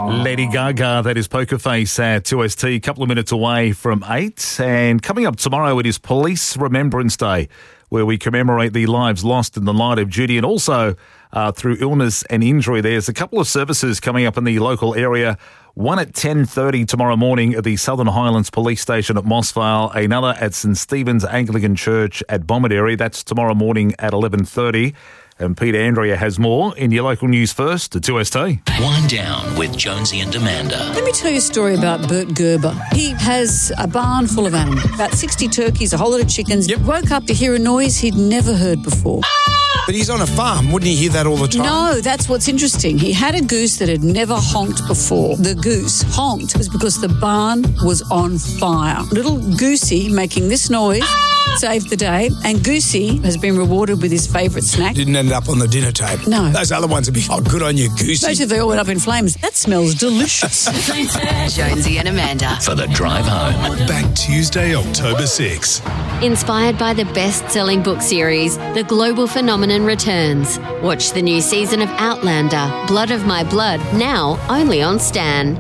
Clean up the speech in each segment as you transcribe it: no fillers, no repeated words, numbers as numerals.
Lady Gaga, that is Poker Face at 2ST, a couple of minutes away from 8. And coming up tomorrow, it is Police Remembrance Day, where we commemorate the lives lost in the line of duty and also through illness and injury. There's a couple of services coming up in the local area. One at 10:30 tomorrow morning at the Southern Highlands Police Station at Moss Vale. Another at St Stephen's Anglican Church at Bomaderry. That's tomorrow morning at 11:30. And Peter Andrea has more in your local news first to 2ST. Wind Down with Jonesy and Amanda. Let me tell you a story about Bert Gerber. He has a barn full of animals, about 60 turkeys, a whole lot of chickens. Yep. Woke up to hear a noise he'd never heard before. But he's on a farm. Wouldn't he hear that all the time? No, that's what's interesting. He had a goose that had never honked before. The goose honked was because the barn was on fire. Little Goosey making this noise saved the day, and Goosey has been rewarded with his favourite snack. Didn't end up on the dinner table. No. Those other ones would be, oh, good on you, Goosey. Especially if they all went up in flames. That smells delicious. Jonesy and Amanda. For the drive home. Back Tuesday, October 6. Inspired by the best-selling book series, The Global Phenomenon returns. Watch the new season of Outlander, Blood of My Blood, now only on Stan.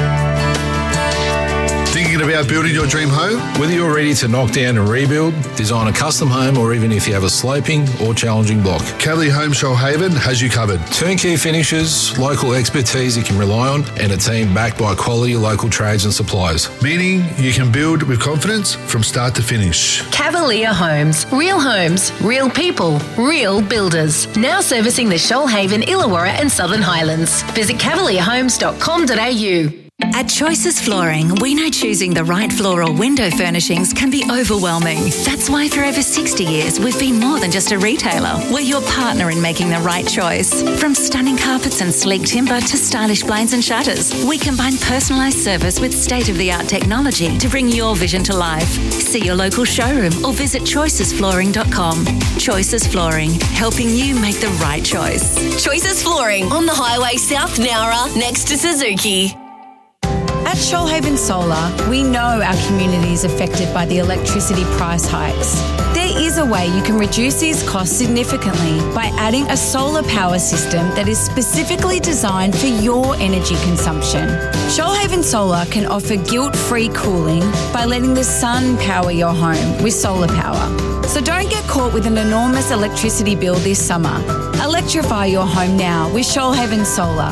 Thinking about building your dream home? Whether you're ready to knock down and rebuild, design a custom home, or even if you have a sloping or challenging block, Cavalier Home Shoalhaven has you covered. turnkey finishes, local expertise you can rely on, and a team backed by quality local trades and suppliers. Meaning you can build with confidence from start to finish. Cavalier Homes, real people, real builders. Now servicing the Shoalhaven, Illawarra and Southern Highlands. Visit cavalierhomes.com.au. At Choices Flooring, we know choosing the right floor or window furnishings can be overwhelming. That's why for over 60 years, we've been more than just a retailer. We're your partner in making the right choice. From stunning carpets and sleek timber to stylish blinds and shutters, we combine personalised service with state-of-the-art technology to bring your vision to life. See your local showroom or visit choicesflooring.com. Choices Flooring, helping you make the right choice. Choices Flooring on the highway South Nowra next to Suzuki. At Shoalhaven Solar, we know our community is affected by the electricity price hikes. There is a way you can reduce these costs significantly by adding a solar power system that is specifically designed for your energy consumption. Shoalhaven Solar can offer guilt-free cooling by letting the sun power your home with solar power. So don't get caught with an enormous electricity bill this summer. Electrify your home now with Shoalhaven Solar.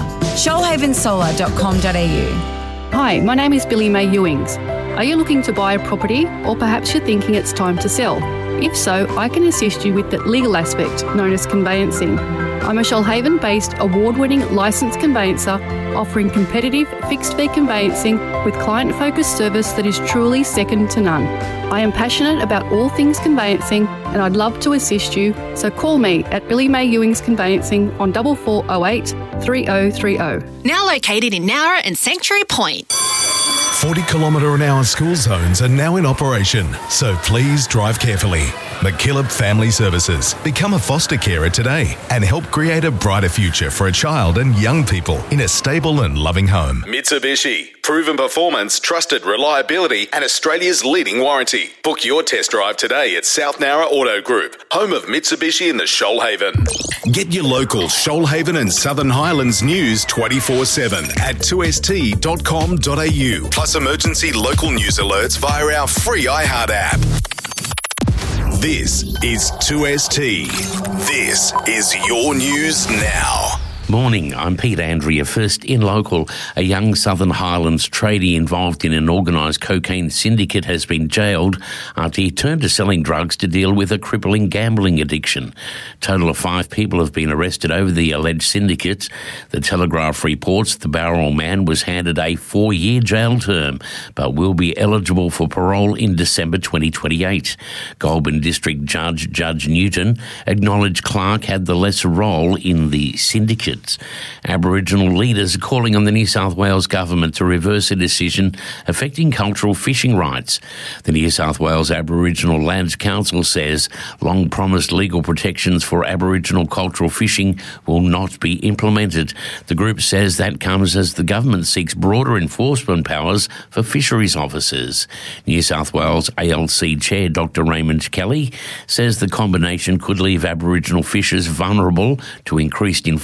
shoalhavensolar.com.au. Hi, my name is Billy May Ewings. Are you looking to buy a property, or perhaps you're thinking it's time to sell? If so, I can assist you with the legal aspect known as conveyancing. I'm a Shoalhaven-based award-winning licensed conveyancer offering competitive fixed-fee conveyancing with client-focused service that is truly second to none. I am passionate about all things conveyancing and I'd love to assist you, so call me at Billy May Ewings Conveyancing on 4408 3030. Now located in Nowra and Sanctuary Point. 40km/h school zones are now in operation, so please drive carefully. McKillop Family Services. Become a foster carer today and help create a brighter future for a child and young people in a stable and loving home. Mitsubishi. Proven performance, trusted reliability and Australia's leading warranty. Book your test drive today at South Nowra Auto Group, home of Mitsubishi in the Shoalhaven. Get your local Shoalhaven and Southern Highlands news 24/7 at 2st.com.au. Plus emergency local news alerts via our free iHeart app. This is 2ST. This is your news now. Morning, I'm Peter Andrea. First in local, a young Southern Highlands tradie involved in an organised cocaine syndicate has been jailed after he turned to selling drugs to deal with a crippling gambling addiction. Total of 5 people have been arrested over the alleged syndicates. The Telegraph reports the Bowral man was handed a 4-year jail term but will be eligible for parole in December 2028. Goulburn District Judge Judge Newton acknowledged Clark had the lesser role in the syndicate. Aboriginal leaders are calling on the New South Wales government to reverse a decision affecting cultural fishing rights. The New South Wales Aboriginal Lands Council says long-promised legal protections for Aboriginal cultural fishing will not be implemented. The group says that comes as the government seeks broader enforcement powers for fisheries officers. New South Wales ALC Chair Dr Raymond Kelly says the combination could leave Aboriginal fishers vulnerable to increased enforcement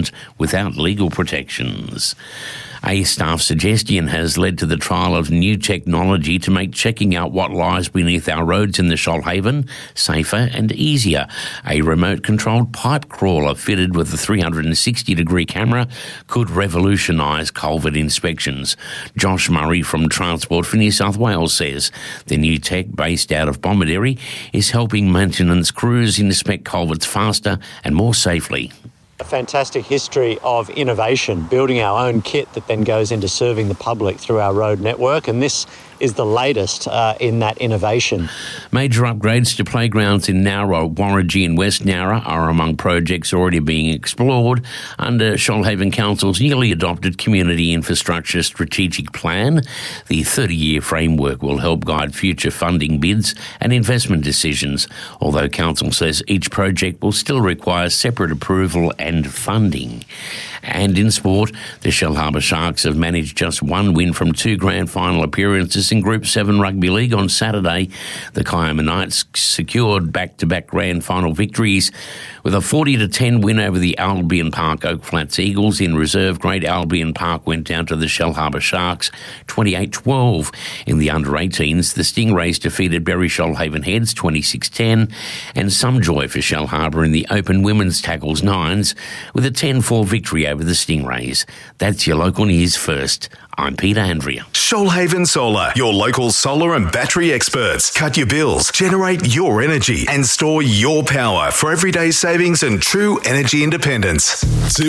government without legal protections. A staff suggestion has led to the trial of new technology to make checking out what lies beneath our roads in the Shoalhaven safer and easier. A remote-controlled pipe crawler fitted with a 360-degree camera could revolutionise culvert inspections. Josh Murray from Transport for New South Wales says the new tech, based out of Bomaderry, is helping maintenance crews inspect culverts faster and more safely. A fantastic history of innovation, building our own kit that then goes into serving the public through our road network, and this is the latest in that innovation. Major upgrades to playgrounds in Nowra, Warragee and West Nowra are among projects already being explored under Shoalhaven Council's newly adopted Community Infrastructure Strategic Plan. The 30-year framework will help guide future funding bids and investment decisions, although Council says each project will still require separate approval and funding. And in sport, the Shellharbour Sharks have managed just one win from 2 grand final appearances in Group 7 Rugby League on Saturday. The Kiama Knights secured back-to-back grand final victories with a 40-10 win over the Albion Park Oak Flats Eagles. In reserve grade, Albion Park went down to the Shellharbour Sharks 28-12. In the under-18s, the Stingrays defeated Berry Shoalhaven Heads 26-10, and some joy for Shellharbour in the Open Women's Tackles Nines with a 10-4 victory over the Stingrays. That's your local news first. I'm Peter Andrea. Shoalhaven Solar, your local solar and battery experts. Cut your bills, generate your energy, and store your power for everyday savings and true energy independence.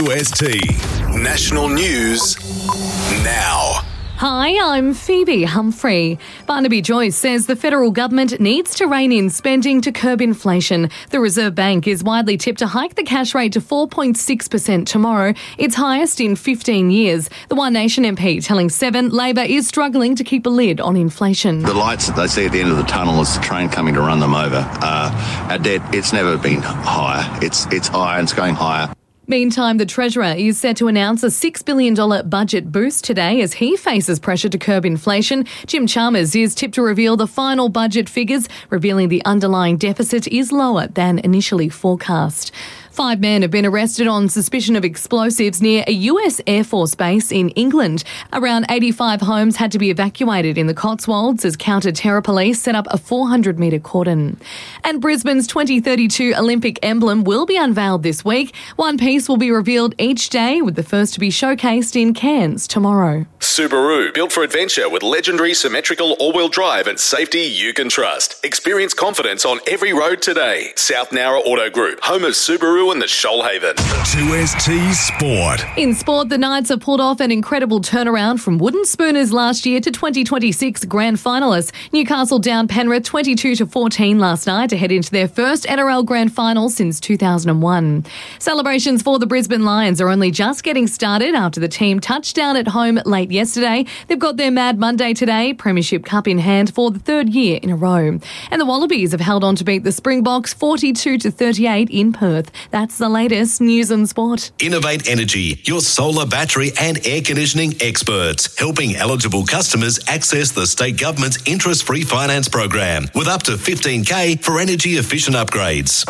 2ST National News now. Hi, I'm Phoebe Humphrey. Barnaby Joyce says the federal government needs to rein in spending to curb inflation. The Reserve Bank is widely tipped to hike the cash rate to 4.6% tomorrow, its highest in 15 years. The One Nation MP telling Seven Labor is struggling to keep a lid on inflation. The lights that they see at the end of the tunnel is the train coming to run them over. Our debt, it's never been higher. It's higher and it's going higher. Meantime, the Treasurer is set to announce a $6 billion budget boost today as he faces pressure to curb inflation. Jim Chalmers is tipped to reveal the final budget figures, revealing the underlying deficit is lower than initially forecast. 5 men have been arrested on suspicion of explosives near a US Air Force base in England. Around 85 homes had to be evacuated in the Cotswolds as counter-terror police set up a 400-metre cordon. And Brisbane's 2032 Olympic emblem will be unveiled this week. One piece will be revealed each day, with the first to be showcased in Cairns tomorrow. Subaru, built for adventure with legendary symmetrical all-wheel drive and safety you can trust. Experience confidence on every road today. South Nowra Auto Group, home of Subaru and the Shoalhaven. 2ST Sport. In sport, the Knights have pulled off an incredible turnaround from wooden spooners last year to 2026 grand finalists. Newcastle downed Penrith 22-14 last night to head into their first NRL grand final since 2001. Celebrations for the Brisbane Lions are only just getting started after the team touched down at home late yesterday. They've got their Mad Monday today, Premiership Cup in hand for the 3rd year in a row. And the Wallabies have held on to beat the Springboks 42-38 in Perth. That's the latest news and sport. Innovate Energy, your solar, battery and air conditioning experts, helping eligible customers access the state government's interest-free finance program with up to $15,000 for energy-efficient upgrades.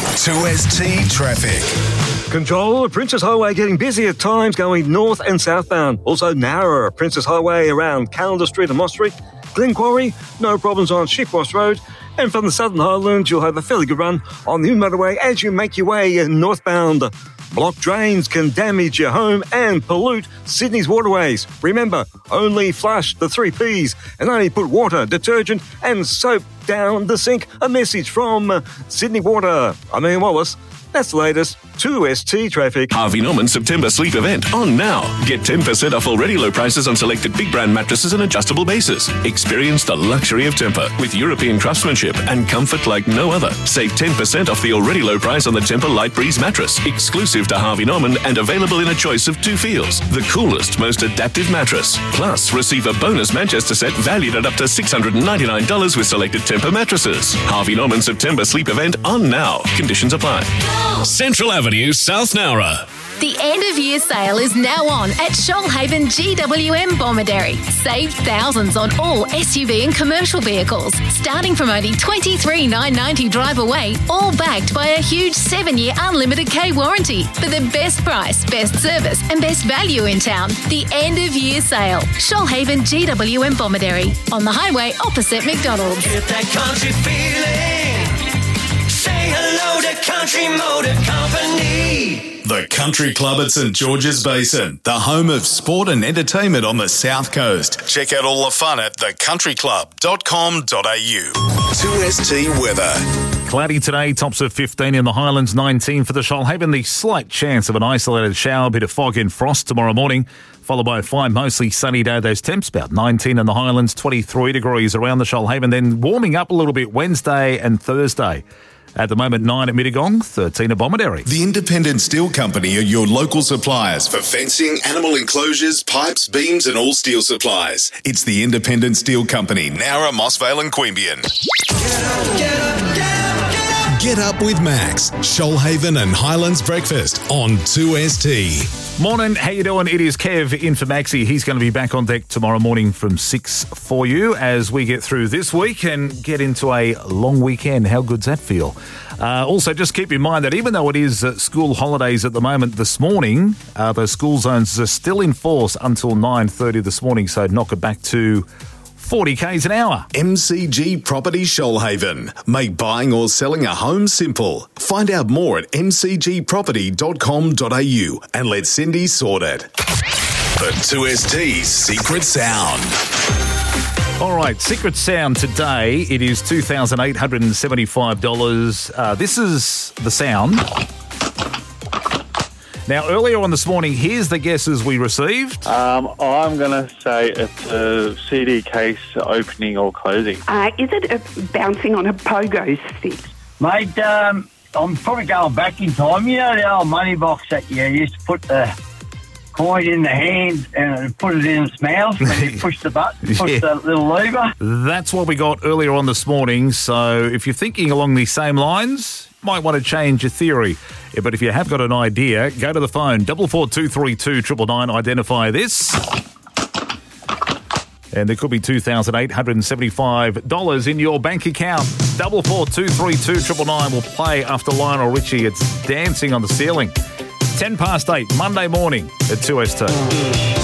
2ST Traffic. Control, Princess Highway getting busy at times going north and southbound. Also narrower, Princess Highway around Calendar Street and Moss Street. Glen Quarry, no problems on Shipwell Road. And from the Southern Highlands, you'll have a fairly good run on the motorway as you make your way northbound. Blocked drains can damage your home and pollute Sydney's waterways. Remember, only flush the 3 Ps and only put water, detergent and soap down the sink. A message from Sydney Water. I'm Ian Wallace. That's the latest 2ST Traffic. Harvey Norman September Sleep Event on now. Get 10% off already low prices on selected big brand mattresses and adjustable bases. Experience the luxury of Tempur with European craftsmanship and comfort like no other. Save 10% off the already low price on the Tempur Light Breeze mattress, exclusive to Harvey Norman and available in a choice of 2 feels. The coolest, most adaptive mattress. Plus, receive a bonus Manchester set valued at up to $699 with selected Tempur mattresses. Harvey Norman September Sleep Event on now. Conditions apply. Central Avenue. Avenue, South Nowra. The end of year sale is now on at Shoalhaven GWM Bomaderry. Save thousands on all SUV and commercial vehicles, starting from only $23,990 drive away, all backed by a huge 7-year unlimited K warranty for the best price, best service and best value in town. The end of year sale. Shoalhaven GWM Bomaderry on the highway opposite McDonald's. Get that country feeling. Say hello to Country Motor Company. The Country Club at St George's Basin, the home of sport and entertainment on the South Coast. Check out all the fun at thecountryclub.com.au. 2ST weather. Cloudy today, tops of 15 in the Highlands, 19 for the Shoalhaven. The slight chance of an isolated shower, bit of fog and frost tomorrow morning, followed by a fine, mostly sunny day. Those temps about 19 in the Highlands, 23 degrees around the Shoalhaven. Then warming up a little bit Wednesday and Thursday. At the moment, 9 at Mittagong, 13 at Bomaderry. The Independent Steel Company are your local suppliers for fencing, animal enclosures, pipes, beams and all steel supplies. It's the Independent Steel Company, Nowra, Mossvale and Queanbeyan. Get up with Max, Shoalhaven and Highlands Breakfast on 2ST. Morning, how you doing? It is Kev in for Maxie. He's going to be back on deck tomorrow morning from 6 for you as we get through this week and get into a long weekend. How good's that feel? Also, just keep in mind that even though it is school holidays at the moment this morning, the school zones are still in force until 9:30 this morning, so knock it back to 40 k's an hour. MCG Property Shoalhaven. Make buying or selling a home simple. Find out more at mcgproperty.com.au and let Cindy sort it. The 2ST's Secret Sound. All right, Secret Sound today, it is $2,875. This is the sound. Now, earlier on this morning, here's the guesses we received. I'm going to say it's a CD case opening or closing. Is it bouncing on a pogo stick? Mate, I'm probably going back in time. You know the old money box that you used to put the coin in the hand and put it in its mouth when you push the button, push the little lever? That's what we got earlier on this morning. So if you're thinking along these same lines, might want to change your theory. Yeah, but if you have got an idea, go to the phone, 442329 999, identify this. And there could be $2,875 in your bank account. 442329 999 will play after Lionel Richie. It's Dancing on the Ceiling. 8:10, Monday morning at 2ST.